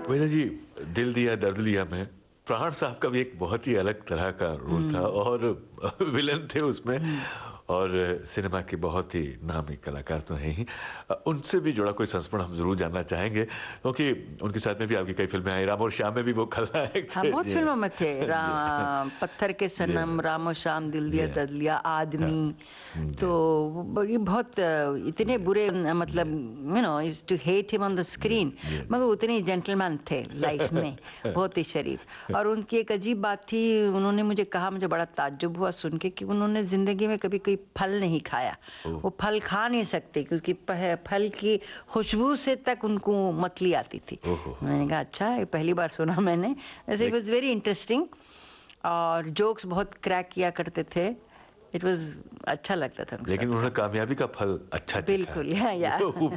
वैदा जी, दिल दिया दर्द लिया में प्राण साहब का भी एक बहुत ही अलग तरह का रोल था और विलन थे उसमें, और सिनेमा के बहुत ही नामी कलाकार तो हैं ही। उनसे भी जुड़ा कोई संस्मरण हम जरूर जानना चाहेंगे, क्योंकि उनके साथ में भी आपकी कई फिल्में आई। राम और श्याम में भी वो खलनायक थे। हाँ, बहुत फिल्मों में थे। पत्थर के सनम, राम और श्याम, दिल दिया दर्द लिया, आदमी। तो बड़ी बहुत इतने बुरे, मतलब you know, used to hate him on the screen, मगर उतने जेंटलमैन थे लाइफ में, बहुत ही शरीफ। और उनकी एक अजीब बात थी, उन्होंने मुझे कहा, मुझे बड़ा ताज्जुब हुआ सुन के, कि उन्होंने जिंदगी में कभी कोई फल नहीं खाया। वो फल खा नहीं सकते क्योंकि फल की खुशबू से तक उनको मतली आती थी। मैंने कहा अच्छा, ये पहली बार सुना मैंने। वैसे इट वाज वेरी इंटरेस्टिंग, और जोक्स बहुत क्रैक किया करते थे। इट वाज अच्छा लगता था। लेकिन उन्होंने कामयाबी का फल अच्छा चखा। बिल्कुल, खूब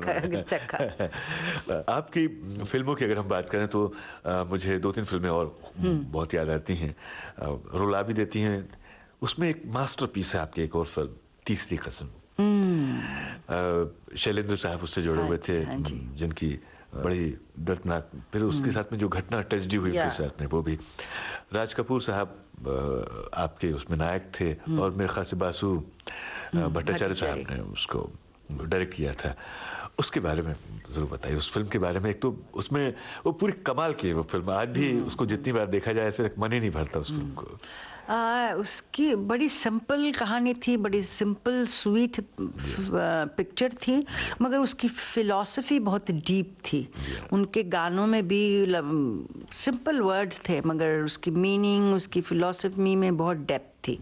चखा। आपकी फिल्मों की अगर हम बात करें तो मुझे 2-3 फिल्में और बहुत याद आती हैं, रुला भी देती हैं। उसमें एक मास्टरपीस है आपकी एक और फिल्म, तीसरी कसम। शैलेंद्र साहब उससे जुड़े हुए थे, जिनकी बड़ी दर्दनाक, फिर उसके साथ में जो घटना ट्रेजेडी हुई उनके साथ में, वो भी। राज कपूर साहब आपके उसमें नायक थे, और मेरे ख्याल से बासु भट्टाचार्य साहब ने उसको डायरेक्ट किया था। उसके बारे में ज़रूर बताइए, उस फिल्म के बारे में। एक तो उसमें वो पूरी कमाल की है वो फिल्म, आज भी उसको जितनी बार देखा जाए ऐसे मन ही नहीं भरता उस फिल्म को। उसकी बड़ी सिंपल कहानी थी, बड़ी सिंपल स्वीट पिक्चर थी, मगर उसकी फिलॉसफी बहुत डीप थी। उनके गानों में भी सिंपल वर्ड्स थे, मगर उसकी मीनिंग, उसकी फिलॉसफी में बहुत डेप्थ थी।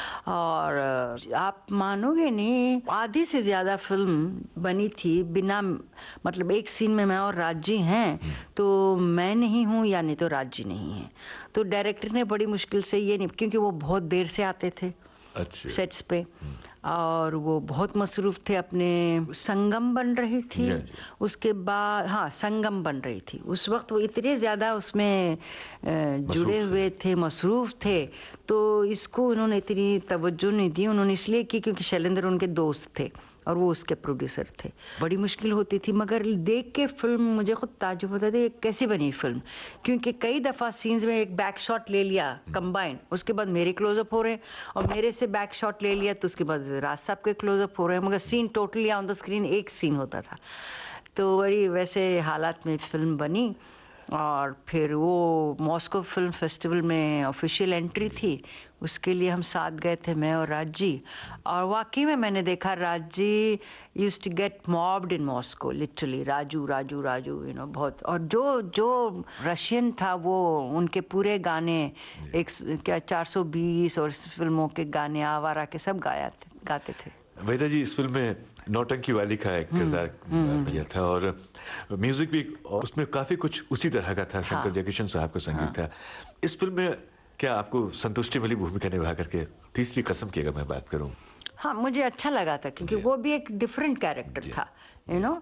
और आप मानोगे नहीं, आधी से ज़्यादा फिल्म बनी थी बिना, मतलब एक सीन में मैं और राजी हैं, तो मैं नहीं हूँ या नहीं तो राजी नहीं है। तो डायरेक्टर ने बड़ी मुश्किल से ये नहीं, क्योंकि वो बहुत देर से आते थे सेट्स पे, और वो बहुत मसरूफ़ थे अपने। संगम बन रही थी, उसके बाद हाँ संगम बन रही थी, उस वक्त वो इतने ज़्यादा उसमें जुड़े हुए थे, मसरूफ़ थे। तो इसको उन्होंने इतनी तवज्जो नहीं दी। उन्होंने इसलिए की क्योंकि शैलेंद्र उनके दोस्त थे और वो उसके प्रोड्यूसर थे। बड़ी मुश्किल होती थी, मगर देख के फिल्म मुझे खुद ताज्जुब होता था कैसे बनी फिल्म, क्योंकि कई दफ़ा सीन्स में एक बैक शॉट ले लिया कंबाइन, उसके बाद मेरे क्लोजअप हो रहे हैं, और मेरे से बैक शॉट ले लिया तो उसके बाद राज साहब के क्लोजअप हो रहे हैं, मगर scene totally on the screen एक सीन होता था। तो बड़ी वैसे हालात में फिल्म बनी। और फिर वो मॉस्को फिल्म फेस्टिवल में ऑफिशियल एंट्री थी, उसके लिए हम साथ गए थे, मैं और राज जी। और वाकई में मैंने देखा Raj ji used to get mopped in Moscow, literally Raju Raju Raju, you know, बहुत। और जो रशियन था वो, उनके पूरे गाने एक क्या 420 और फिल्मों के गाने आवारा के सब गाते थे। वेदा जी, इस फिल्म में नौटंकी वाली का एक किरदार किया था, और म्यूजिक भी उसमें काफ़ी कुछ उसी तरह का था। शंकर जयकिशन साहब का संगीत था। इस फिल्म में क्या आपको संतुष्टि मिली भूमिका निभा करके? तीसरी कसम की अगर मैं बात करूं, हाँ मुझे अच्छा लगा था, क्योंकि वो भी एक डिफरेंट कैरेक्टर था, यू नो,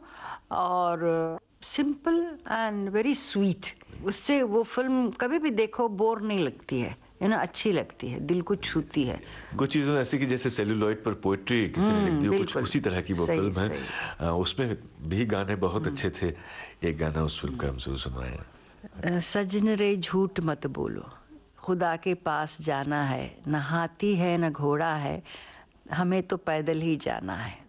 और सिंपल एंड वेरी स्वीट। उससे वो फिल्म कभी भी देखो बोर नहीं लगती है, यू नो, अच्छी लगती है, दिल को छूती है। कुछ चीज़ें ऐसी कि जैसे सेलुलॉइड पर पोएट्री किसी ने लिख दी हो, कुछ उसी तरह की वो फिल्म है। उसमें भी गाने बहुत अच्छे थे। एक गाना उस फिल्म का हमसे सुनवाएं। सजन रे झूठ मत बोलो, खुदा के पास जाना है, न हाथी है न घोड़ा है, हमें तो पैदल ही जाना है।